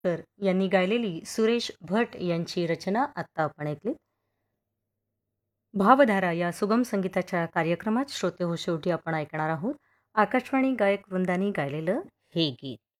तर यांनी गायलेली सुरेश भट यांची रचना आत्ता आपण ऐकली. भावधारा या सुगम संगीताच्या कार्यक्रमात श्रोते हो शेवटी आपण ऐकणार आहोत आकाशवाणी गायक वृंदांनी गायलेलं हे गीत.